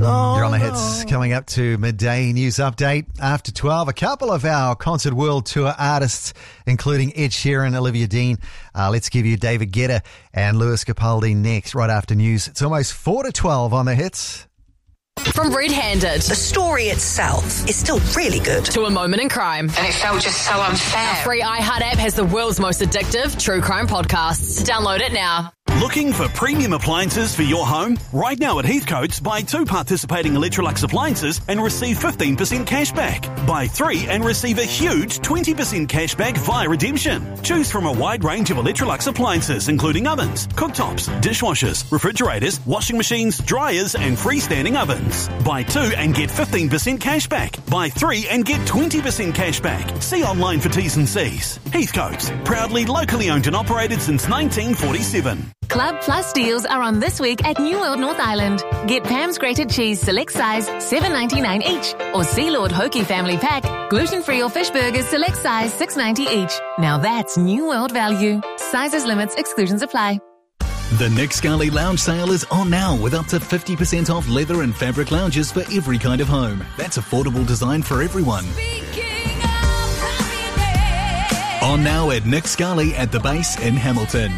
You're on the hits. Coming up to midday news update. After 12, a couple of our Concert World Tour artists, including Ed Sheeran, Olivia Dean. Let's give you David Guetta and Lewis Capaldi next, right after news. It's almost 4 to 12 on the hits. From Red Handed. The story itself is still really good. To A Moment in Crime. And it felt just so unfair. Our free iHeart app has the world's most addictive true crime podcasts. Download it now. Looking for premium appliances for your home? Right now at Heathcote's, buy 2 participating Electrolux appliances and receive 15% cash back. Buy 3 and receive a huge 20% cash back via redemption. Choose from a wide range of Electrolux appliances, including ovens, cooktops, dishwashers, refrigerators, washing machines, dryers, and freestanding ovens. Buy 2 and get 15% cash back. Buy 3 and get 20% cash back. See online for T's and C's. Heathcote's, proudly locally owned and operated since 1947. Club Plus deals are on this week at New World North Island. Get Pam's Grated Cheese Select Size, $7.99 each. Or Sealord Hokie Family Pack, gluten-free or fish burgers Select Size, $6.90 each. Now that's New World value. Sizes, limits, exclusions apply. The Nick Scully Lounge sale is on now with up to 50% off leather and fabric lounges for every kind of home. That's affordable design for everyone. On now at Nick Scully at the base in Hamilton.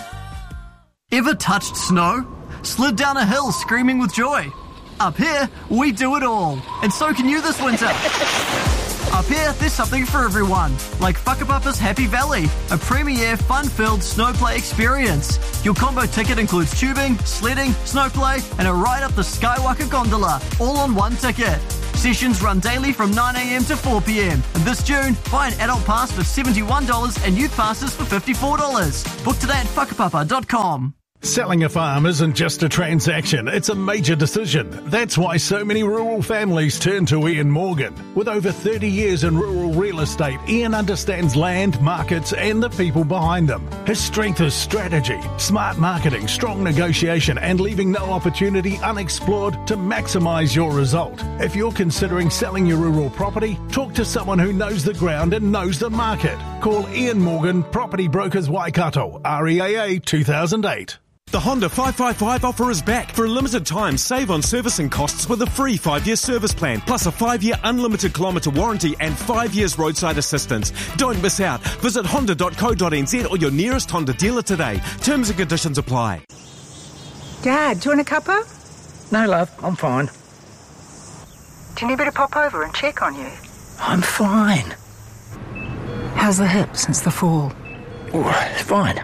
Ever touched snow? Slid down a hill screaming with joy? Up here, we do it all. And so can you this winter. Up here, there's something for everyone. Like Whakapapa's Happy Valley, a premier, fun-filled snowplay experience. Your combo ticket includes tubing, sledding, snowplay, and a ride up the Skywalker gondola, all on one ticket. Sessions run daily from 9 a.m. to 4 p.m. And this June, buy an adult pass for $71 and youth passes for $54. Book today at whakapapa.com. Selling a farm isn't just a transaction, it's a major decision. That's why so many rural families turn to Ian Morgan. With over 30 years in rural real estate, Ian understands land, markets, and the people behind them. His strength is strategy, smart marketing, strong negotiation, and leaving no opportunity unexplored to maximise your result. If you're considering selling your rural property, talk to someone who knows the ground and knows the market. Call Ian Morgan, Property Brokers Waikato, REAA 2008. The Honda 555 offer is back. For a limited time, save on servicing costs with a free 5-year service plan, plus a 5-year unlimited kilometre warranty and 5 years roadside assistance. Don't miss out. Visit honda.co.nz or your nearest Honda dealer today. Terms and conditions apply. Dad, do you want a cuppa? No, love, I'm fine. Do you need me to pop over and check on you? I'm fine. How's the hip since the fall? Oh, it's fine.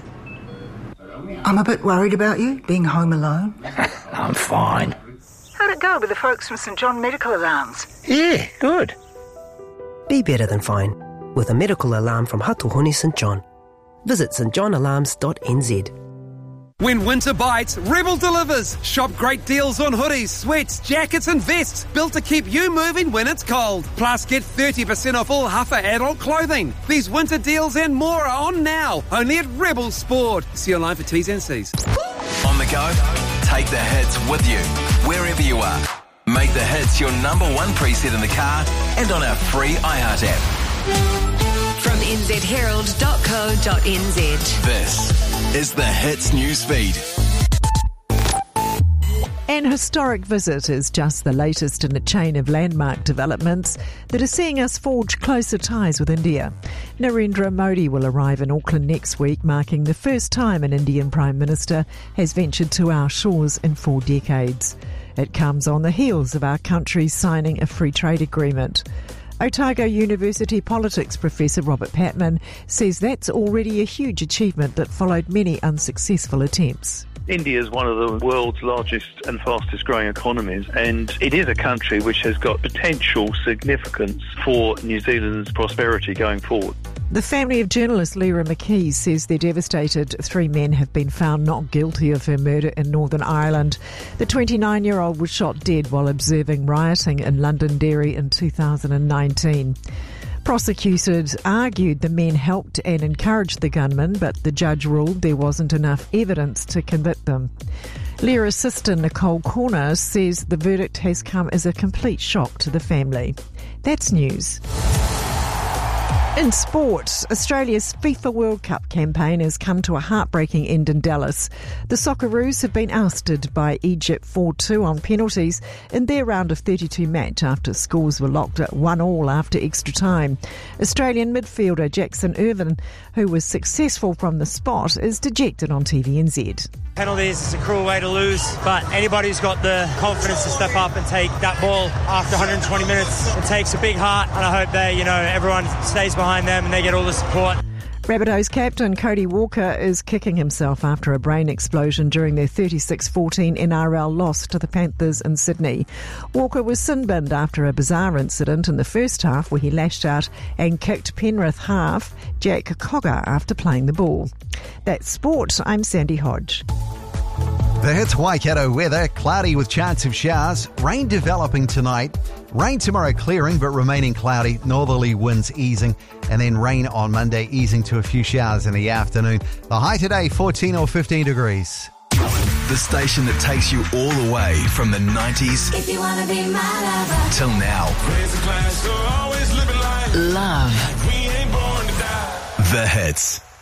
I'm a bit worried about you, being home alone. I'm fine. How'd it go with the folks from St John Medical Alarms? Yeah, good. Be better than fine with a medical alarm from Hatuhoni St John. Visit stjohnalarms.nz. When winter bites, Rebel delivers. Shop great deals on hoodies, sweats, jackets and vests built to keep you moving when it's cold. Plus, get 30% off all Huffer adult clothing. These winter deals and more are on now, only at Rebel Sport. See online for T's and C's. On the go? Take the hits with you, wherever you are. Make the hits your number one preset in the car and on our free iHeart app. From nzherald.co.nz. This is the Hits News Feed. An historic visit is just the latest in a chain of landmark developments that are seeing us forge closer ties with India. Narendra Modi will arrive in Auckland next week, marking the first time an Indian Prime Minister has ventured to our shores in 4 decades. It comes on the heels of our country signing a free trade agreement. Otago University politics professor Robert Patman says that's already a huge achievement that followed many unsuccessful attempts. India is one of the world's largest and fastest growing economies, and it is a country which has got potential significance for New Zealand's prosperity going forward. The family of journalist Lyra McKee says they're devastated 3 men have been found not guilty of her murder in Northern Ireland. The 29-year-old was shot dead while observing rioting in Londonderry in 2019. Prosecutors argued the men helped and encouraged the gunman, but the judge ruled there wasn't enough evidence to convict them. Lyra's sister Nicole Corner says the verdict has come as a complete shock to the family. That's news. In sport, Australia's FIFA World Cup campaign has come to a heartbreaking end in Dallas. The Socceroos have been ousted by Egypt 4-2 on penalties in their round of 32 match after scores were locked at 1-1 after extra time. Australian midfielder Jackson Irvine, who was successful from the spot, is dejected on TVNZ. Penalties, it's a cruel way to lose, but anybody who's got the confidence to step up and take that ball after 120 minutes, it takes a big heart, and I hope they, everyone stays behind them and they get all the support. Rabbitohs captain Cody Walker is kicking himself after a brain explosion during their 36-14 NRL loss to the Panthers in Sydney. Walker was sin-binned after a bizarre incident in the first half where he lashed out and kicked Penrith half Jack Cogger after playing the ball. That's sport. I'm Sandy Hodge. The Hits Waikato weather, cloudy with chance of showers, rain developing tonight, rain tomorrow clearing but remaining cloudy, northerly winds easing, and then rain on Monday easing to a few showers in the afternoon. The high today, 14 or 15 degrees. The station that takes you all the way from the 90s If you wanna be my lover. till now. Love. The Hits.